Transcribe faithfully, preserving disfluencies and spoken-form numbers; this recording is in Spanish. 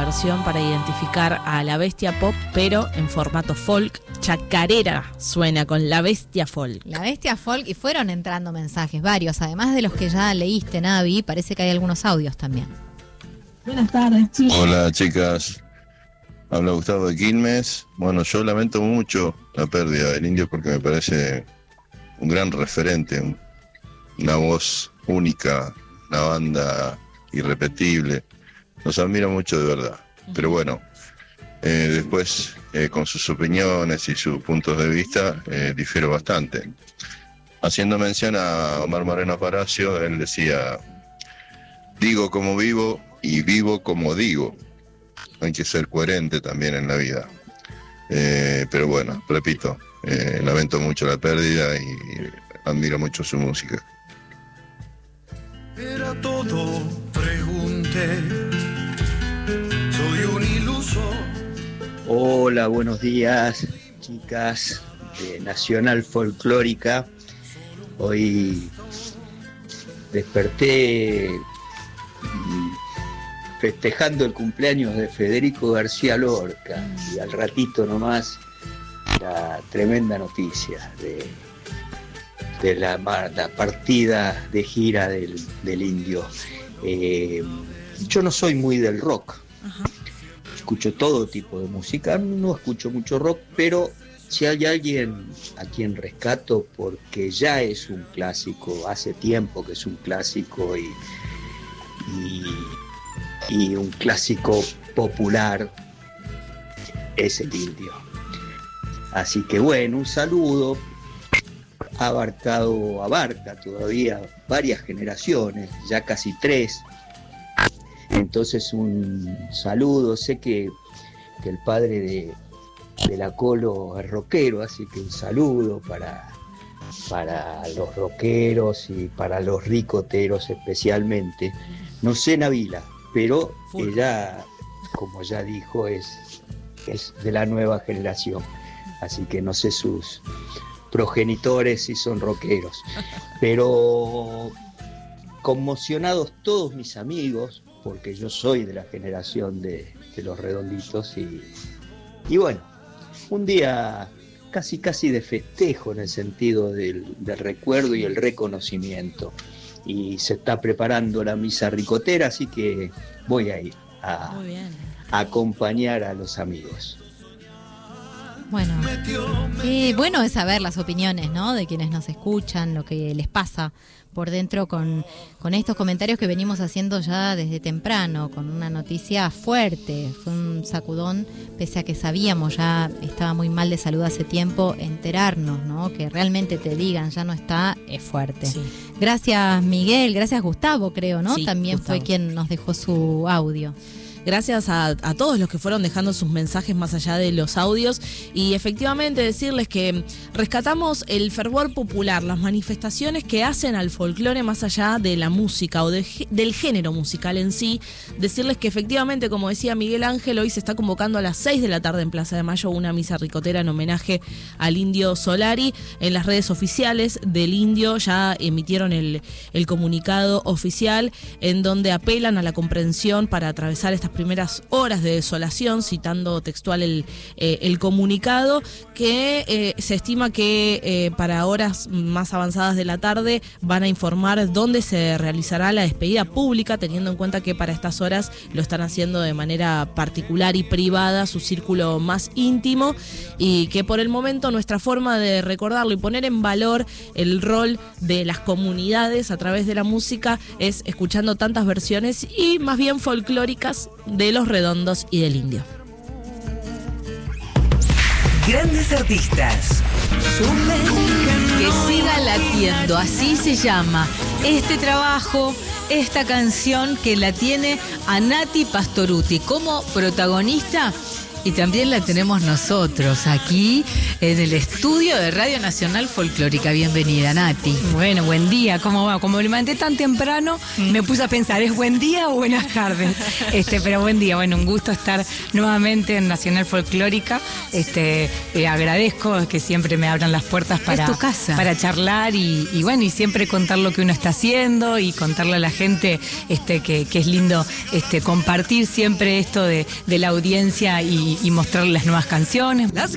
versión para identificar a La Bestia Pop, pero en formato folk. Chacarera suena con La Bestia Folk. La Bestia Folk, y fueron entrando mensajes, varios, además de los que ya leíste, Navi, parece que hay algunos audios también. Buenas tardes, chicos. Hola, chicas. Habla Gustavo de Quilmes. Bueno, yo lamento mucho la pérdida del Indio porque me parece un gran referente, un, una voz única, una banda irrepetible. Los admiro mucho de verdad. Pero bueno, eh, después eh, con sus opiniones y sus puntos de vista eh, difiero bastante. Haciendo mención a Omar Moreno Palacio, él decía: digo como vivo y vivo como digo. Hay que ser coherente también en la vida. Eh, pero bueno, repito, eh, lamento mucho la pérdida y admiro mucho su música. Era todo, pregunté, soy un iluso. Hola, buenos días, chicas de Nacional Folclórica. Hoy desperté festejando el cumpleaños de Federico García Lorca y al ratito nomás la tremenda noticia de, de la, la partida de gira del, del Indio. Eh, yo no soy muy del rock. Ajá. Escucho todo tipo de música, no escucho mucho rock, pero si hay alguien a quien rescato porque ya es un clásico, hace tiempo que es un clásico y, y y un clásico popular, es el Indio. Así que bueno, un saludo. Ha abarcado, abarca todavía varias generaciones, ya casi tres. Entonces un saludo. Sé que, que el padre de, de la Colo es rockero, así que un saludo para, para los rockeros y para los ricoteros especialmente. No sé, Navila, pero Full. Ella, como ya dijo, es, es de la nueva generación, así que no sé sus progenitores si son rockeros, pero conmocionados todos mis amigos, porque yo soy de la generación de, de los Redonditos y, y bueno, un día casi casi de festejo en el sentido del, del recuerdo y el reconocimiento. Y se está preparando la misa ricotera, así que voy a ir a, a acompañar a los amigos. Bueno, eh, bueno es saber las opiniones, ¿no?, de quienes nos escuchan, lo que les pasa por dentro con, con estos comentarios que venimos haciendo ya desde temprano, con una noticia fuerte. Fue un sacudón, pese a que sabíamos, ya estaba muy mal de salud hace tiempo, enterarnos, ¿no?, que realmente te digan ya no está, es fuerte. Sí. Gracias, Miguel, gracias, Gustavo, creo, ¿no? Sí, también Gustavo fue quien nos dejó su audio. Gracias a, a todos los que fueron dejando sus mensajes más allá de los audios, y efectivamente decirles que rescatamos el fervor popular, las manifestaciones que hacen al folclore más allá de la música o de, del género musical en sí. Decirles que efectivamente, como decía Miguel Ángel, hoy se está convocando a las seis de la tarde en Plaza de Mayo una misa ricotera en homenaje al Indio Solari. En las redes oficiales del Indio ya emitieron el, el comunicado oficial en donde apelan a la comprensión para atravesar estas primeras horas de desolación, citando textual el, eh, el comunicado, que eh, se estima que eh, para horas más avanzadas de la tarde van a informar dónde se realizará la despedida pública, teniendo en cuenta que para estas horas lo están haciendo de manera particular y privada, su círculo más íntimo, y que por el momento nuestra forma de recordarlo y poner en valor el rol de las comunidades a través de la música es escuchando tantas versiones y más bien folclóricas de Los Redondos y del Indio. Grandes artistas. Que siga latiendo, así se llama este trabajo, esta canción que la tiene a Nati Pastorutti como protagonista Y también la tenemos nosotros aquí en el estudio de Radio Nacional Folclórica. Bienvenida, Nati. Bueno, buen día, ¿cómo va? Como me levanté tan temprano, me puse a pensar, ¿es buen día o buenas tardes? Este, pero buen día, bueno, un gusto estar nuevamente en Nacional Folclórica. Este, eh, agradezco que siempre me abran las puertas para, es tu casa. para charlar y, y bueno, y siempre contar lo que uno está haciendo y contarle a la gente este, que, que es lindo este, compartir siempre esto de, de la audiencia y, y mostrarle las nuevas canciones. Las